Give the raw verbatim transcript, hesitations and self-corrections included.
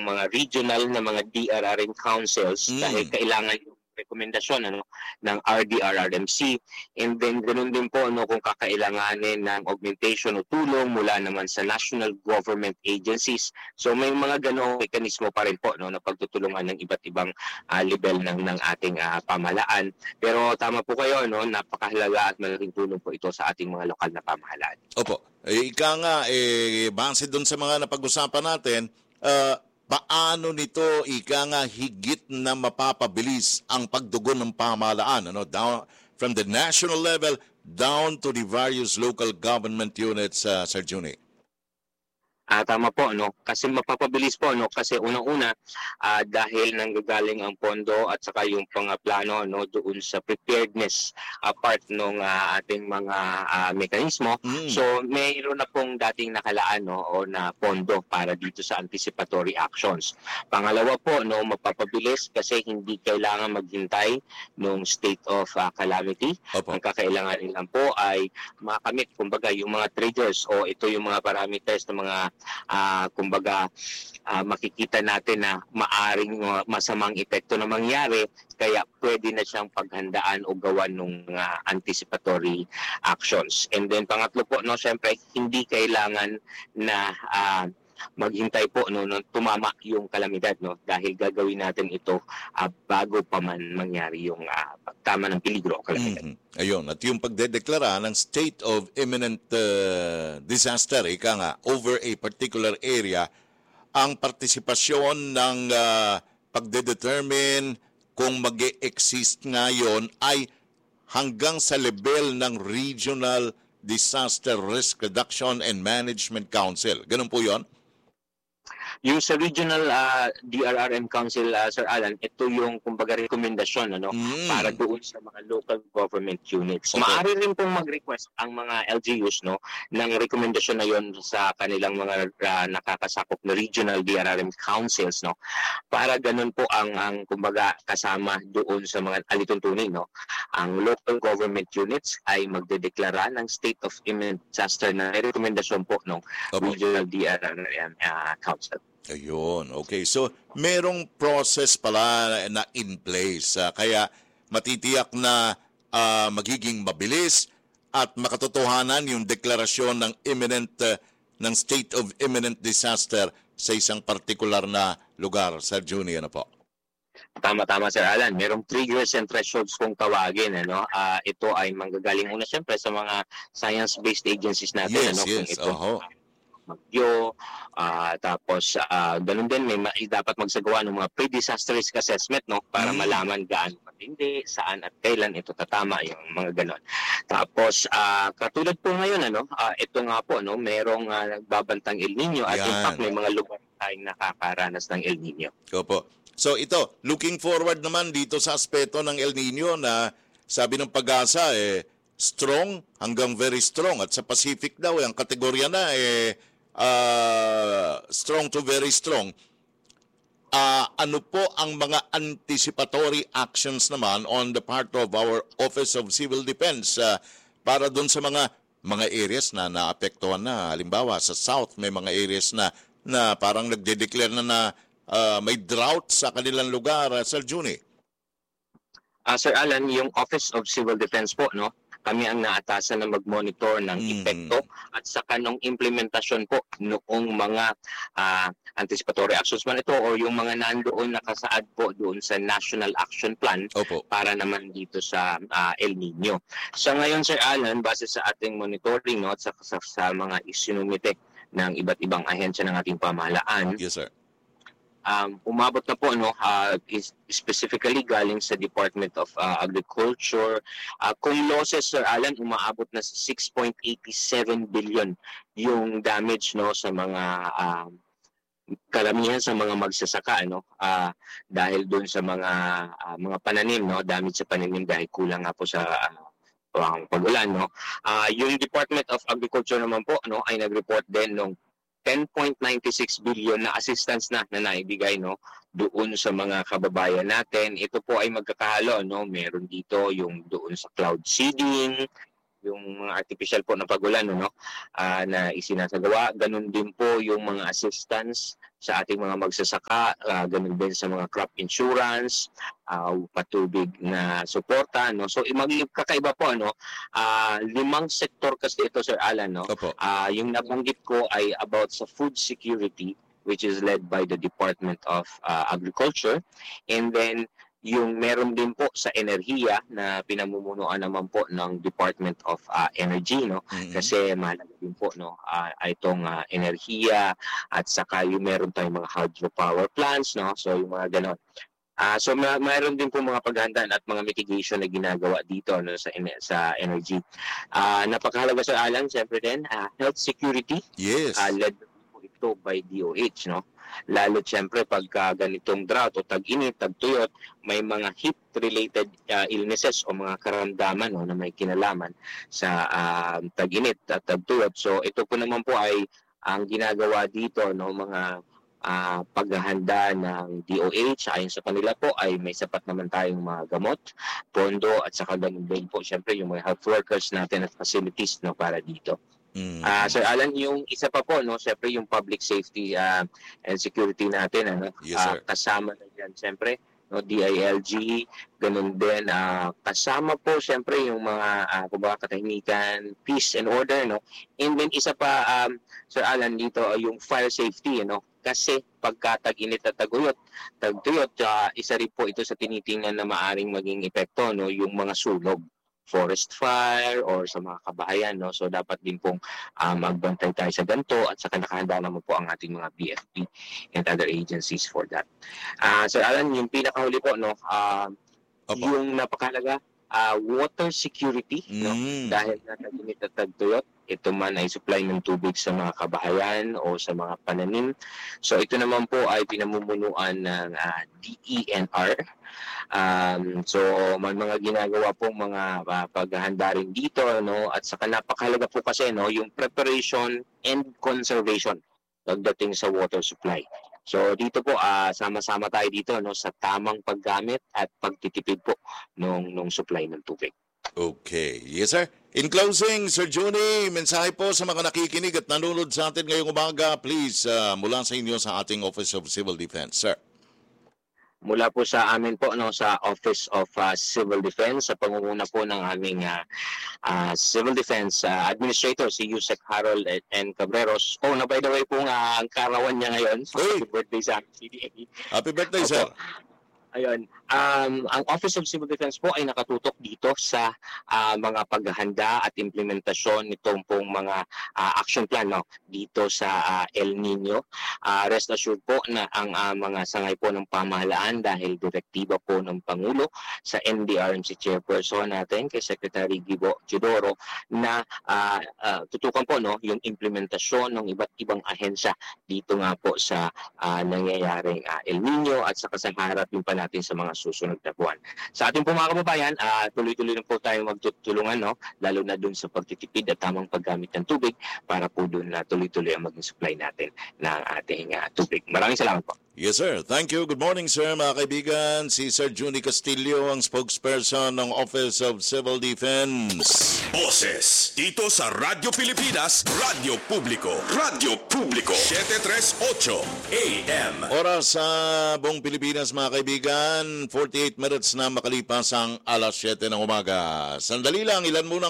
ang mga regional na mga D R R M councils Mm. dahil kailangan yung rekomendasyon ano ng R D R R M C, and then ganoon din po no kung kakailanganin ng augmentation o tulong mula naman sa national government agencies. So may mga ganoong mekanismo pa rin po no na pagtutulungan ng iba't ibang uh, level ng ng ating uh, pamahalaan. Pero tama po kayo no, napakahalaga at malaking tulong po ito sa ating mga lokal na pamahalaan. Opo. Eh, ika nga, eh, base doon sa mga napag-usapan natin, uh, paano nito ika nga higit na mapapabilis ang pagdugon ng pamahalaan, ano, down from the national level down to the various local government units, uh, Sir Juni? Ah, tama po no kasi mapapabilis po no kasi unang-una uh, dahil nanggagaling ang pondo at saka yung pangplano no doon sa preparedness uh, part ng uh, ating mga uh, mekanismo. Mm. So mayroon na pong dating nakalaan no o na pondo para dito sa anticipatory actions. Pangalawa po no mapapabilis kasi hindi kailangan maghintay ng state of uh, calamity. Opo. Ang kakailangan lang po ay makamit kumbaga yung mga triggers o ito yung mga parameters ng mga Uh, kumbaga uh, makikita natin na maaring uh, masamang epekto na mangyari kaya pwede na siyang paghandaan o gawan ng uh, anticipatory actions. And then pangatlo po no syempre hindi kailangan na uh, maghintay po no nung tumama yung kalamidad no dahil gagawin natin ito uh, bago pa man mangyari yung uh, pagtama ng peligro o kalamidad. Mm-hmm. Ayun, at yung pagdedeklara ng state of imminent uh, disaster, ika nga, over a particular area, ang partisipasyon ng uh, pagdedetermine kung mag-e-exist ngayon ay hanggang sa level ng Regional Disaster Risk Reduction and Management Council. Ganun po yon? Yung sa Regional uh, D R R M Council, uh, Sir Alan, ito yung kumbaga rekomendasyon ano, mm. para doon sa mga local government units. Okay. Maaari rin pong mag-request ang mga L G Us no, ng rekomendasyon na yon sa kanilang mga uh, nakakasakop na Regional D R R M Councils. No, para ganun po ang, ang kumbaga kasama doon sa mga alituntunin. No, ang local government units ay magdedeklara ng state of imminent disaster na rekomendasyon po ng okay. Regional D R R M uh, Council. Ayun, okay. So, merong process pala na in place. Uh, kaya matitiyak na uh, magiging mabilis at makatotohanan yung deklarasyon ng imminent, uh, ng state of imminent disaster sa isang partikular na lugar. Sir Juni, ano po? Tama-tama, Sir Alan. Merong triggers and thresholds kung tawagin. Ano? Uh, ito ay manggagaling una siyempre sa mga science-based agencies natin. Yes, ano? yes. Kung ito, Uh-huh. Magyo, uh, tapos uh, ganun din may ma- dapat magsagawa ng mga pre-disaster risk assessment no para mm. malaman gaano matindi, saan at kailan ito tatama yung mga ganun. Tapos uh, katulad po ngayon ano, uh, ito nga po no, merong uh, nagbabantang El Nino at in fact may mga lugar tayong nakakaranas ng El Nino. Opo. So ito, looking forward naman dito sa aspeto ng El Nino na sabi ng Pag-asa eh strong hanggang very strong at sa Pacific daw ang kategorya na eh Uh, strong to very strong. Uh, ano po ang mga anticipatory actions naman on the part of our Office of Civil Defense uh, para doon sa mga mga areas na naapektuhan na? Halimbawa sa South may mga areas na na parang nagde-declare na na uh, may drought sa kanilang lugar, uh, Sir Juni. Uh, Sir Alan, yung Office of Civil Defense po no, kami ang naatasan na mag-monitor ng mm. epekto at saka nung implementasyon po noong mga uh, anticipatory actions man ito o yung mga nandoon nakasaad po doon sa National Action Plan. Opo. Para naman dito sa uh, El Nino. Sa ngayon, Sir Alan, base sa ating monitoring no, at sa, sa, sa mga isinumite ng iba't ibang ahensya ng ating pamahalaan. Yes, sir. Um, umabot na po no uh, is specifically galing sa Department of uh, Agriculture. Uh, kung losses, Sir Alan, umaabot na sa six point eight seven billion yung damage no sa mga uh, karamihan sa mga magsasaka no uh, dahil doon sa mga uh, mga pananim no damage sa pananim dahil kulang nga po sa uh, ang pag-ulan no. Uh, yung Department of Agriculture naman po no ay nag-report din nung ten point nine six billion na assistance na na naibigay no doon sa mga kababayan natin. Ito po ay magkakahalo no, meron dito yung doon sa cloud seeding, yung mga artificial po na pagulan no ah, na isinasagawa. Ganun din po yung mga assistance sa ating mga magsasaka, ah, ganun din sa mga crop insurance, ah, patubig na suporta no. So imag kakaiba po ano, ah, limang sektor kasi ito Sir Alan no. Opo. Ah, yung nabanggit ko ay about sa food security, which is led by the Department of ah, Agriculture, and then yung meron din po sa enerhiya na pinamumunuan naman po ng Department of ah, Energy no Mhm. kasi mahalaga din po no ah, itong ah, enerhiya at saka yung meron tayong mga hydropower plants no, so yung mga ganon. Ah so ma- mayroon din po mga paghahandaan at mga mitigation na ginagawa dito no sa ene- sa energy. Ah napakahalaga sa alam siyempre din ah, health security, Yes. ah, led po ito by D O H no. Lalo siyempre pagka ganitong drought o tag-init, tag-tuyot, may mga heat-related uh, illnesses o mga karamdaman no, na may kinalaman sa uh, tag-init at tag-tuyot. So ito po naman po ay ang ginagawa dito no mga uh, paghahanda ng D O H. Ayon sa kanila po ay may sapat naman tayong mga gamot, pondo at saka ganun din po siyempre yung mga health workers natin at facilities no para dito. Mm. Ah, Sir Alan, yung isa pa po, no, siyempre yung public safety uh, and security natin, ano, Yes, ah, sir. kasama na dyan, siyempre, no, D I L G, ganun din, ah, kasama po, siyempre, yung mga, uh, kumbaga, katahimikan, peace and order, no, and then isa pa, um, Sir Alan, dito, uh, yung fire safety, no, kasi pagka tag-init at taguyot, tagtuyot, uh, isa rin po ito sa tinitingnan na maaring maging epekto, no, yung mga sunog, forest fire or sa mga kabahayan no, so dapat din pong uh, magbantay tayo sa ganito at saka nakahanda naman po ang ating mga B F P and other agencies for that. Ah uh, Sir Alan, yung pinakahuli po no, uh, yung napakalaga uh, water security no, Mm. dahil na tag-init at tagtuyot, ito man ay supply ng tubig sa mga kabahayan o sa mga pananim. So ito naman po ay pinamumunuan ng uh, D E N R. Um, so may mga ginagawa pong mga uh, paghahanda rin dito no at saka napakahalaga po kasi no yung preparation and conservation pagdating sa water supply. So dito po uh, sama-sama tayo dito no sa tamang paggamit at pagtitipid po nung nung supply ng tubig. Okay. Yes, sir. In closing, Sir Juni, mensahe po sa mga nakikinig at nanonood sa atin ngayong umaga, please, uh, mula sa inyo sa ating Office of Civil Defense, sir. Mula po sa amin po no sa Office of uh, Civil Defense sa pangunguna po ng aming uh, uh, Civil Defense uh, Administrator si Yusek Harold N. Cabreros. Oh, na by the way po nga ang karawan niya ngayon. So, Hey! happy birthday sa C D A. Happy birthday, Opo. sir. Ayun. Um, ang Office of Civil Defense po ay nakatutok dito sa uh, mga paghahanda at implementasyon nitong pong mga uh, action plan no, dito sa uh, El Nino. Uh, rest assured po na ang uh, mga sangay po ng pamahalaan dahil direktiba po ng Pangulo sa N D R M C Chairperson natin kay Secretary Gibo Chidoro na uh, uh, tutukan po no, yung implementasyon ng iba't ibang ahensya dito nga po sa uh, nangyayaring uh, El Nino at saka sa harapin pa natin sa mga susunod na buwan. Sa ating po mga kababayan, uh, tuloy-tuloy na po tayo magtutulungan, no? Lalo na dun sa pagtitipid at tamang paggamit ng tubig para po dun na tuloy-tuloy ang maging supply natin ng ating uh, tubig. Maraming salamat po. Yes, sir. Thank you. Good morning, sir, mga kaibigan. Si Sir Juni Castillo, ang spokesperson ng Office of Civil Defense. Boses dito sa Radyo Pilipinas, Radyo Publiko, Radyo Publiko, seven thirty-eight A M. Oras sa buong Pilipinas, mga kaibigan, forty-eight minutes na makalipas ang alas siyete ng umaga. Sandali lang, ilan muna